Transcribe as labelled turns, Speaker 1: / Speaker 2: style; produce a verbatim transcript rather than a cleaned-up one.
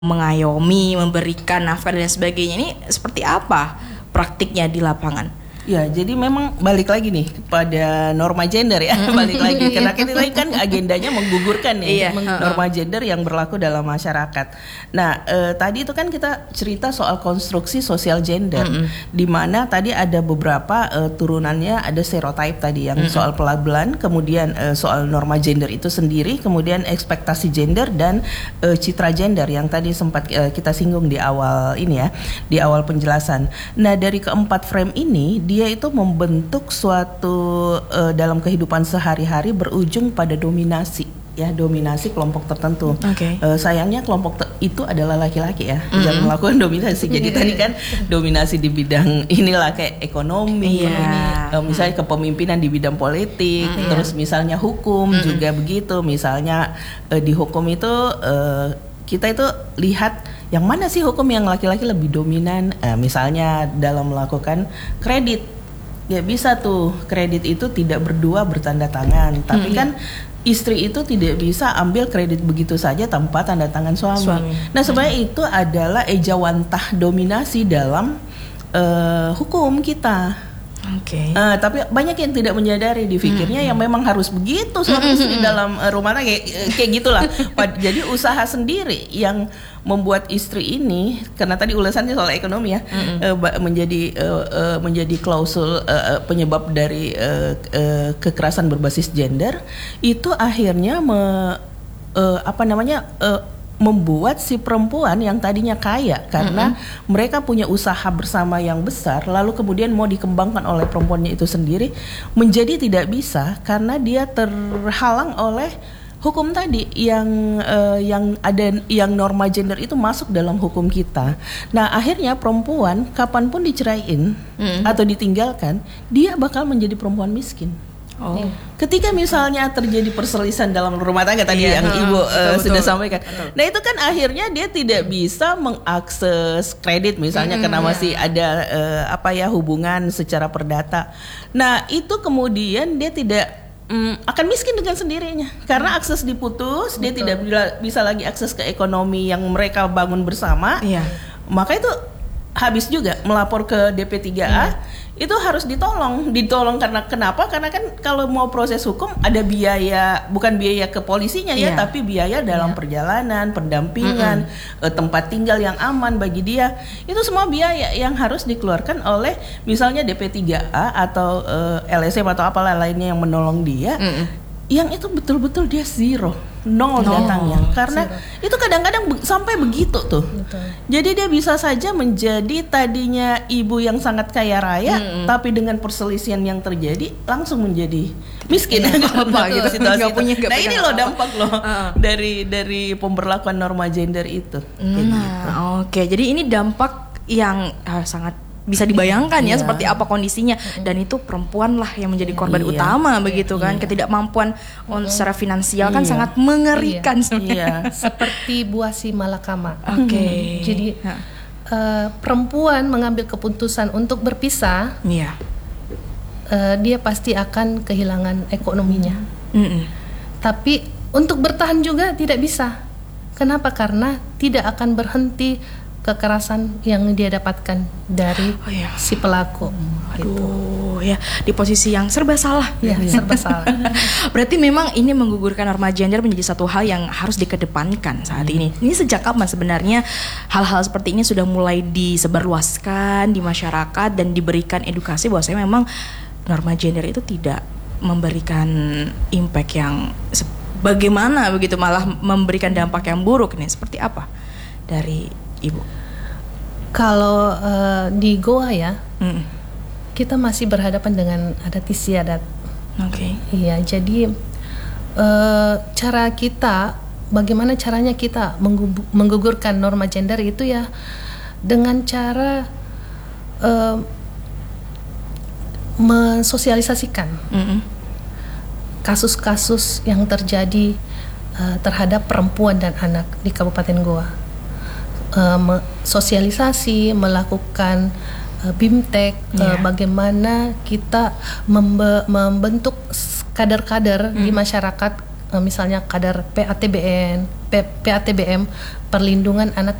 Speaker 1: mengayomi, memberikan nafkah dan sebagainya, ini seperti apa praktiknya di lapangan?
Speaker 2: Ya, jadi memang balik lagi nih kepada norma gender ya, balik lagi karena kita kan agendanya menggugurkan nih
Speaker 1: Iya.
Speaker 2: norma gender yang berlaku dalam masyarakat. Nah, eh, tadi itu kan kita cerita soal konstruksi sosial gender, mm-hmm. di mana tadi ada beberapa eh, turunannya, ada stereotype tadi yang mm-hmm. soal pelabelan, kemudian eh, soal norma gender itu sendiri, kemudian ekspektasi gender dan eh, citra gender yang tadi sempat eh, kita singgung di awal ini ya, di awal penjelasan. Nah, dari keempat frame ini dia itu membentuk suatu uh, dalam kehidupan sehari-hari berujung pada dominasi ya, dominasi kelompok tertentu.
Speaker 1: Okay.
Speaker 2: Uh, sayangnya kelompok te- itu adalah laki-laki ya, mm-hmm. yang melakukan dominasi. Jadi tadi kan dominasi di bidang inilah kayak ekonomi,
Speaker 1: yeah.
Speaker 2: uh, misalnya kepemimpinan di bidang politik, mm-hmm. terus misalnya hukum mm-hmm. juga begitu. Misalnya uh, di hukum itu uh, kita itu lihat yang mana sih hukum yang laki-laki lebih dominan, eh, misalnya dalam melakukan kredit. Ya bisa tuh, kredit itu tidak berdua bertanda tangan, tapi hmm. kan istri itu tidak bisa ambil kredit begitu saja tanpa tanda tangan suami. suami. Nah sebenarnya hmm. itu adalah ejawantah dominasi dalam uh, hukum kita.
Speaker 1: Oke. Okay.
Speaker 2: Uh, tapi banyak yang tidak menyadari, dipikirnya mm-hmm. yang memang harus begitu suami istri mm-hmm. dalam uh, rumah tangga kayak, kayak gitulah. Jadi usaha sendiri yang membuat istri ini, karena tadi ulasannya soal ekonomi ya, mm-hmm. uh, menjadi uh, uh, menjadi klausul uh, penyebab dari uh, uh, kekerasan berbasis gender itu akhirnya me, uh, apa namanya uh, membuat si perempuan yang tadinya kaya karena mm-hmm. mereka punya usaha bersama yang besar, lalu kemudian mau dikembangkan oleh perempuannya itu sendiri menjadi tidak bisa karena dia terhalang oleh hukum tadi yang uh, yang ada, yang norma gender itu masuk dalam hukum kita. Nah akhirnya perempuan kapanpun diceraiin mm-hmm. atau ditinggalkan, dia bakal menjadi perempuan miskin. Oh. Ketika misalnya terjadi perselisihan dalam rumah tangga tadi iya, yang uh, ibu uh, betul, sudah betul, sampaikan, betul. Nah itu kan akhirnya dia tidak bisa mengakses kredit misalnya hmm, karena iya. masih ada uh, apa ya hubungan secara perdata. Nah itu kemudian dia tidak um, akan miskin dengan sendirinya karena akses diputus, betul. Dia tidak bisa lagi akses ke ekonomi yang mereka bangun bersama. Iya. Maka itu habis juga melapor ke D P tiga A. Hmm. Itu harus ditolong, ditolong karena kenapa? Karena kan kalau mau proses hukum ada biaya, bukan biaya ke polisinya ya, yeah. tapi biaya dalam yeah. perjalanan, pendampingan, mm-hmm. eh, tempat tinggal yang aman bagi dia. Itu semua biaya yang harus dikeluarkan oleh misalnya D P tiga A atau eh, L S M atau apalah lainnya yang menolong dia. Mm-hmm. Yang itu betul-betul dia zero, nol, nol datangnya. Karena zero. Itu kadang-kadang be- sampai begitu tuh. Betul. Jadi dia bisa saja menjadi tadinya ibu yang sangat kaya raya, mm-hmm. tapi dengan perselisihan yang terjadi langsung menjadi miskin. Apa gitu situasi itu. Punya, nah ini loh dampak loh uh. dari dari pemberlakuan norma gender itu.
Speaker 1: Nah, gitu. Oke. Okay. Jadi ini dampak yang uh, sangat bisa dibayangkan ya, ya seperti apa kondisinya, dan itu perempuan lah yang menjadi korban iya. utama begitu kan, iya. ketidakmampuan on secara finansial iya. kan sangat mengerikan iya. sebenarnya. Iya.
Speaker 3: Seperti buah si malakama.
Speaker 1: Oke. Okay.
Speaker 3: Jadi uh, perempuan mengambil keputusan untuk berpisah, iya. uh, dia pasti akan kehilangan ekonominya. Mm-mm. Tapi untuk bertahan juga tidak bisa. Kenapa? Karena tidak akan berhenti kekerasan yang dia dapatkan dari oh, iya. si pelaku.
Speaker 1: Aduh, gitu. Ya di posisi yang serba salah.
Speaker 3: Ya, serba salah.
Speaker 1: Berarti memang ini menggugurkan norma gender menjadi satu hal yang harus dikedepankan saat hmm. ini. Ini sejak kapan sebenarnya hal-hal seperti ini sudah mulai disebarluaskan di masyarakat dan diberikan edukasi bahwa saya memang norma gender itu tidak memberikan impact yang se- bagaimana begitu, malah memberikan dampak yang buruk nih. Seperti apa dari Ibu?
Speaker 3: Kalau uh, di Goa ya, mm. kita masih berhadapan dengan adat istiadat. Oke. Okay. Iya, jadi uh, cara kita, bagaimana caranya kita menggu- menggugurkan norma gender itu ya dengan cara uh, mensosialisasikan mm-hmm. kasus-kasus yang terjadi uh, terhadap perempuan dan anak di Kabupaten Goa. Uh, sosialisasi, melakukan uh, BIMTEK, yeah. uh, bagaimana kita membe- membentuk kader-kader mm. di masyarakat, uh, misalnya kader P A T B N, P A T B M, perlindungan anak